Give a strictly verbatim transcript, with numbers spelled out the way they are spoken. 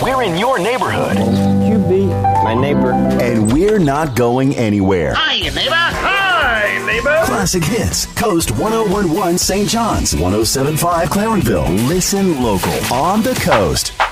We're in your neighborhood. You be my neighbor. And we're not going anywhere. Hi, neighbor. Hi, neighbor. Classic Hits, Coast one oh one point one Saint John's, one oh seven point five Clarenville. Listen local on the coast.